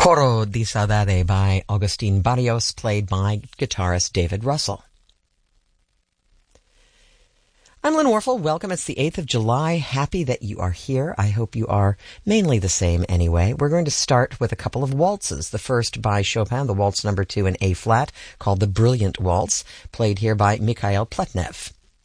Coro di Saudade by Agustin Barrios, played by guitarist David Russell. I'm Lynn Warfel. Welcome. It's the 8th of July. Happy that you are here. I hope you are mainly the same anyway. We're going to start with a couple of waltzes. The first by Chopin, the waltz number 2 in A-flat, called the Brilliant Waltz, played here by Mikhail Pletnev.